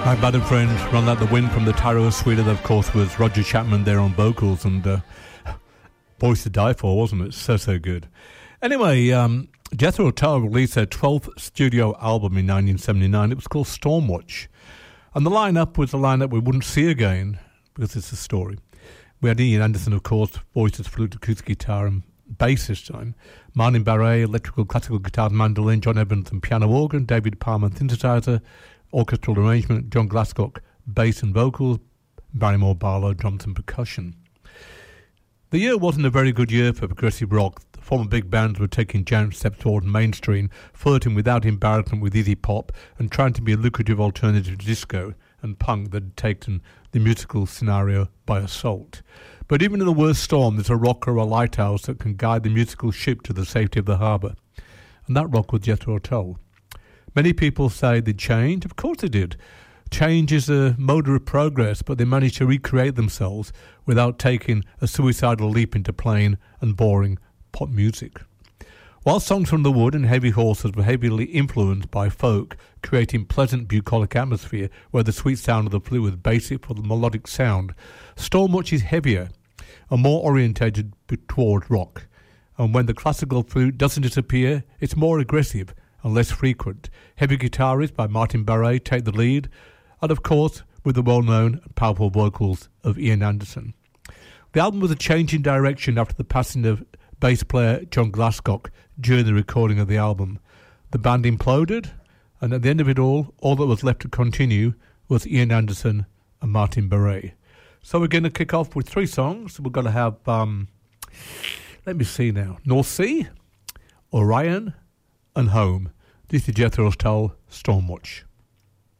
My band and friends run like the wind from the Taro Suite. Of course, was Roger Chapman there on vocals, and voice to die for, wasn't it? So good. Anyway, Jethro Tull released their 12th studio album in 1979. It was called Stormwatch, and the lineup was a lineup we wouldn't see again because it's a story. We had Ian Anderson, of course, voices, flute, acoustic guitar, and bass this time. Martin Barre, electrical, classical guitar, mandolin. John Evans and piano organ. David Palmer, synthesizer. Orchestral arrangement, John Glascock, bass and vocals, Barrymore, Barlow, drums and percussion. The year wasn't a very good year for progressive rock. The former big bands were taking giant steps toward mainstream, flirting without embarrassment with easy pop and trying to be a lucrative alternative to disco and punk that had taken the musical scenario by assault. But even in the worst storm, there's a rock or a lighthouse that can guide the musical ship to the safety of the harbour. And that rock was Jethro Tull. Many people say they changed. Of course they did. Change is a motor of progress, but they managed to recreate themselves without taking a suicidal leap into plain and boring pop music. While Songs from the Wood and Heavy Horses were heavily influenced by folk, creating pleasant bucolic atmosphere where the sweet sound of the flute was basic for the melodic sound, Stormwatch is heavier and more orientated toward rock. And when the classical flute doesn't disappear, it's more aggressive and less frequent. Heavy guitarist by Martin Barre take the lead, and of course with the well-known and powerful vocals of Ian Anderson. The album was a change in direction after the passing of bass player John Glascock during the recording of the album. The band imploded, and at the end of it all that was left to continue was Ian Anderson and Martin Barre. So we're going to kick off with 3 songs. We're going to have, let me see now, North Sea, Orion, and Home. This is Jethro Tull, Stormwatch.